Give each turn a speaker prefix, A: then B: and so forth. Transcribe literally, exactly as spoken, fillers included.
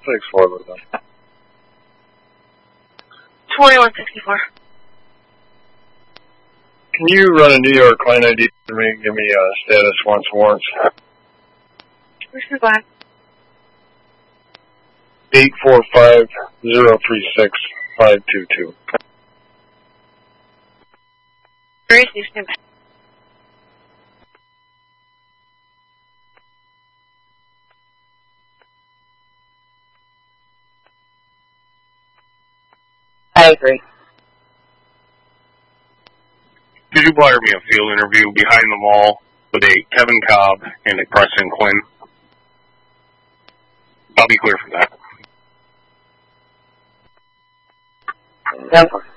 A: six four with them.
B: twenty-one sixty-four.
A: Can you run a New York client I D for me? Give me uh, status wants warrants.
B: Where's the black?
A: Eight four five zero three six five two two.
B: Where is Houston?
C: I agree.
D: Could you wire me a field interview behind the mall with a Kevin Cobb and a Preston Quinn? I'll be clear for that.
C: Denver.